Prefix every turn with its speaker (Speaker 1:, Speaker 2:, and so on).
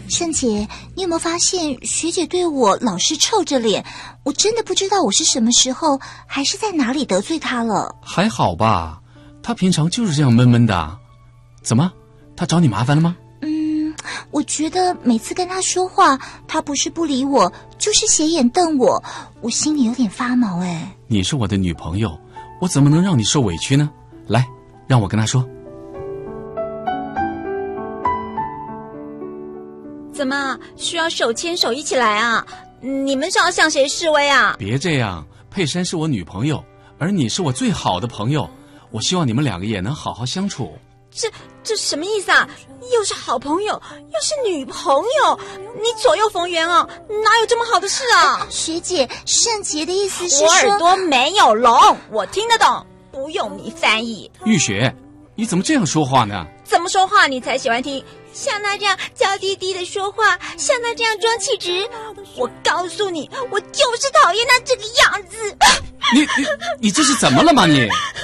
Speaker 1: 圣姐，你有没有发现学姐对我老是臭着脸？我真的不知道我是什么时候还是在哪里得罪她了。
Speaker 2: 还好吧，她平常就是这样闷闷的。怎么，她找你麻烦了吗？
Speaker 1: 我觉得每次跟她说话，她不是不理我，就是斜眼瞪我，我心里有点发毛哎。
Speaker 2: 你是我的女朋友，我怎么能让你受委屈呢？来，让我跟她说。
Speaker 3: 怎么需要手牵手一起来啊？你们是要向谁示威啊？
Speaker 2: 别这样，佩珊是我女朋友，而你是我最好的朋友，我希望你们两个也能好好相处。
Speaker 3: 这什么意思啊？又是好朋友，又是女朋友，你左右逢源哦，哪有这么好的事啊？
Speaker 1: 学姐，圣杰的意思是说……
Speaker 3: 我耳朵没有聋，我听得懂，不用你翻译。
Speaker 2: 玉雪，你怎么这样说话呢？
Speaker 3: 怎么说话你才喜欢听？像他这样娇滴滴的说话，像他这样装气质，我告诉你，我就是讨厌他这个样子。
Speaker 2: 你这是怎么了吗你？